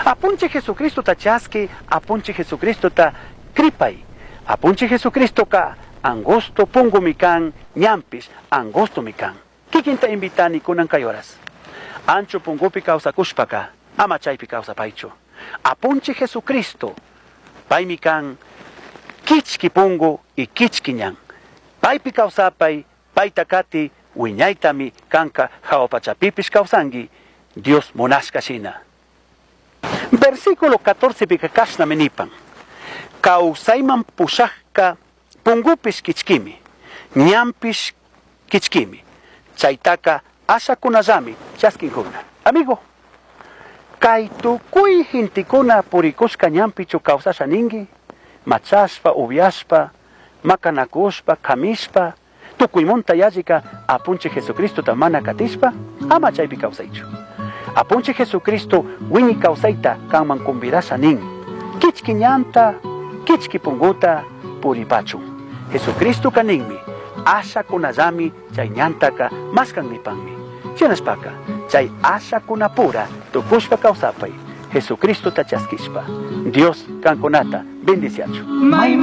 Apunche Jesucristo ta chaski, apunche Jesucristo ta kripay. Apunche Jesucristo ka angosto pungo mikan, ñampis angosto mikan. Kikinta invitani kunan kayoras. Ancho pungupi causa kushpaka, ama chaypi causa paicho. Apunche Jesucristo, pay mikan kichki pungo y kichki ñan. Paypi causapay, pay takati, wiñaytami kanka hawapachapipis causangi, Dios monashka shina. Versículo 14 pika kashna menipan. Kausayman pushakka pungupis kichkimi, ñampis kichkimi. Chaytaka ashakunallami chaskinkuna. Amigo, kay tukuy hintikuna purikushka ñampichu kawsasha ningi, machashpa, ubiashpa, makanakushpa, kamishpa, tukuymunta yallika apunche Jesucristo tamana katishpa, ama chaypi kawsaychu. Apunche Jesucristo wini kawsayta kanman kumbirasha nin, kichki ñanta, kichki punguta, puripachu. Jesucristo kaninmi, ashakunallami chay ñantaka maskannipanmi. Chinaspaka, chay ashakuna pura tukushpa kawsapay, Jesucristo tachaskishpa. Dios kankunata bendiciachu.